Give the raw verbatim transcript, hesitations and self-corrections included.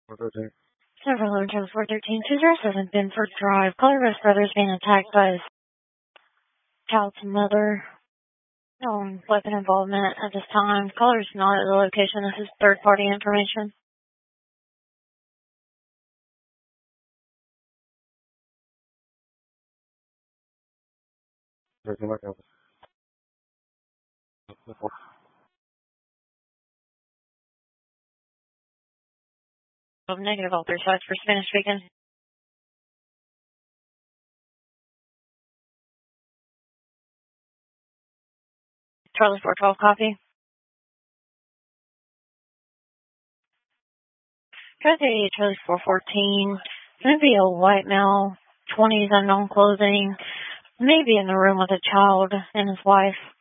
Several Jones four thirteen to zero seven Binford Drive. Caller Rose Brothers being attacked by his child's mother. No weapon involvement at this time. Caller is not at the location. This is third party information. Oh, negative all three sides for Spanish speaking. Charlie four twelve copy. Tragedy Charlie four fourteen. Maybe a white male, twenties, unknown clothing. Maybe in the room with a child and his wife.